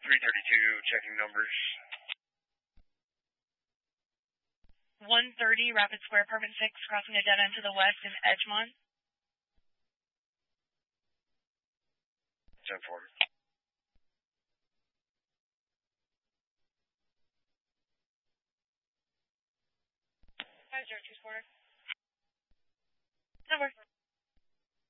332, checking numbers. 130, Rapid Square, Apartment 6, crossing a dead end to the west in Edgemont. 10-4. 5024. Number.